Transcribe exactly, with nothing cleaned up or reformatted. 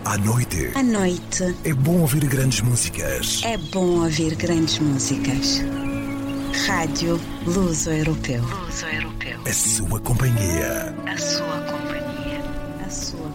À noite, À noite é bom ouvir grandes músicas. é bom ouvir grandes músicas. Rádio Luso-Europeu. Luso-Europeu. A sua companhia. A sua companhia. A sua